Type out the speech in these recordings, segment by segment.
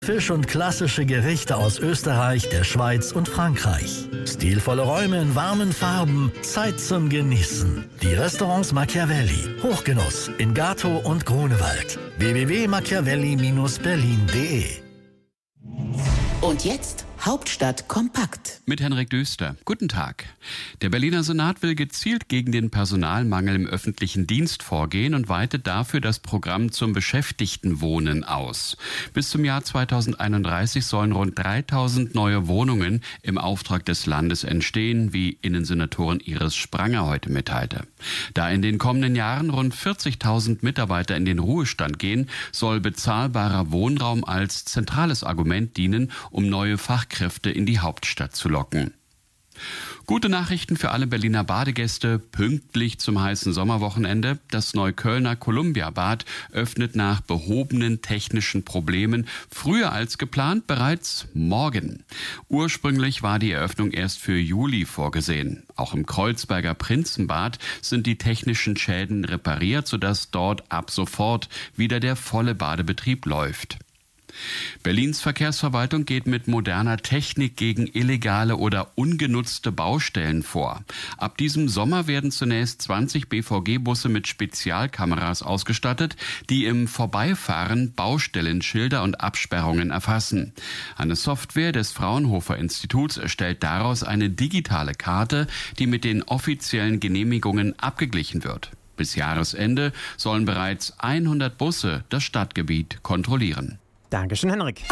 Fisch und klassische Gerichte aus Österreich, der Schweiz und Frankreich. Stilvolle Räume in warmen Farben, Zeit zum Genießen. Die Restaurants Machiavelli, Hochgenuss in Gatow und Grunewald. www.machiavelli-berlin.de. Und jetzt Hauptstadt kompakt. Mit Henrik Döster. Guten Tag. Der Berliner Senat will gezielt gegen den Personalmangel im öffentlichen Dienst vorgehen und weitet dafür das Programm zum Beschäftigtenwohnen aus. Bis zum Jahr 2031 sollen rund 3000 neue Wohnungen im Auftrag des Landes entstehen, wie Innensenatorin Iris Spranger heute mitteilte. Da in den kommenden Jahren rund 40.000 Mitarbeiter in den Ruhestand gehen, soll bezahlbarer Wohnraum als zentrales Argument dienen, um neue Fachkräfte in die Hauptstadt zu locken. Gute Nachrichten für alle Berliner Badegäste, pünktlich zum heißen Sommerwochenende. Das Neuköllner Columbia-Bad öffnet nach behobenen technischen Problemen früher als geplant bereits morgen. Ursprünglich war die Eröffnung erst für Juli vorgesehen. Auch im Kreuzberger Prinzenbad sind die technischen Schäden repariert, sodass dort ab sofort wieder der volle Badebetrieb läuft. Berlins Verkehrsverwaltung geht mit moderner Technik gegen illegale oder ungenutzte Baustellen vor. Ab diesem Sommer werden zunächst 20 BVG-Busse mit Spezialkameras ausgestattet, die im Vorbeifahren Baustellenschilder und Absperrungen erfassen. Eine Software des Fraunhofer Instituts erstellt daraus eine digitale Karte, die mit den offiziellen Genehmigungen abgeglichen wird. Bis Jahresende sollen bereits 100 Busse das Stadtgebiet kontrollieren. Dankeschön, Henrik.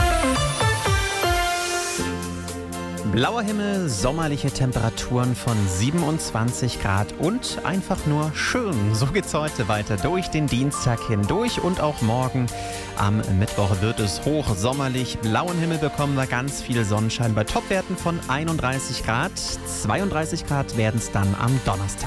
Blauer Himmel, sommerliche Temperaturen von 27 Grad und einfach nur schön. So geht's heute weiter durch den Dienstag hindurch und auch morgen. Am Mittwoch wird es hochsommerlich. Blauen Himmel bekommen wir ganz viel Sonnenschein bei Topwerten von 31 Grad. 32 Grad werden es dann am Donnerstag.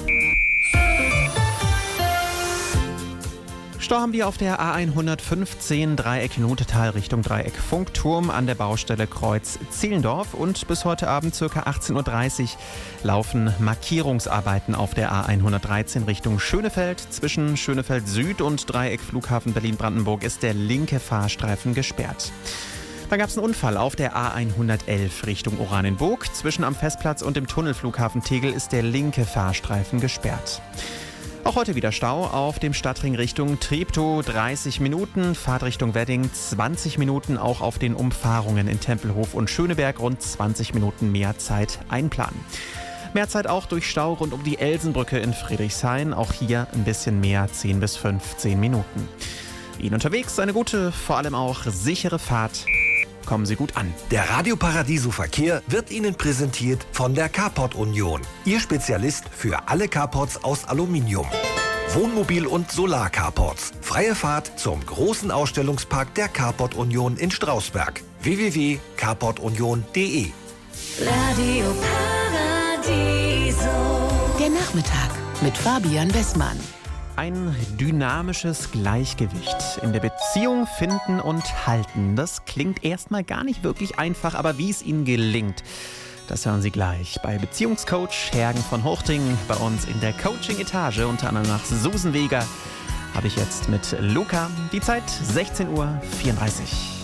Stau haben wir auf der A115 Dreieck Notetal Richtung Dreieck Funkturm an der Baustelle Kreuz Zehlendorf und bis heute Abend ca. 18.30 Uhr laufen Markierungsarbeiten auf der A113 Richtung Schönefeld. Zwischen Schönefeld Süd und Dreieck Flughafen Berlin-Brandenburg ist der linke Fahrstreifen gesperrt. Dann gab es einen Unfall auf der A111 Richtung Oranienburg. Zwischen am Festplatz und dem Tunnelflughafen Tegel ist der linke Fahrstreifen gesperrt. Auch heute wieder Stau auf dem Stadtring Richtung Treptow, 30 Minuten, Fahrtrichtung Wedding 20 Minuten, auch auf den Umfahrungen in Tempelhof und Schöneberg rund 20 Minuten mehr Zeit einplanen. Mehr Zeit auch durch Stau rund um die Elsenbrücke in Friedrichshain, auch hier ein bisschen mehr, 10 bis 15 Minuten. Ihnen unterwegs eine gute, vor allem auch sichere Fahrt. Kommen Sie gut an. Der Radio Paradiso Verkehr wird Ihnen präsentiert von der Carport Union. Ihr Spezialist für alle Carports aus Aluminium. Wohnmobil- und Solar-Carports. Freie Fahrt zum großen Ausstellungspark der Carport Union in Strausberg. www.carportunion.de. Radio Paradiso. Der Nachmittag mit Fabian Wessmann. Ein dynamisches Gleichgewicht in der Beziehung finden und halten. Das klingt erstmal gar nicht wirklich einfach, aber wie es Ihnen gelingt, das hören Sie gleich bei Beziehungscoach Hergen von Hochting. Bei uns in der Coaching-Etage, unter anderem nach Susan Weger, habe ich jetzt mit Luca die Zeit 16.34 Uhr.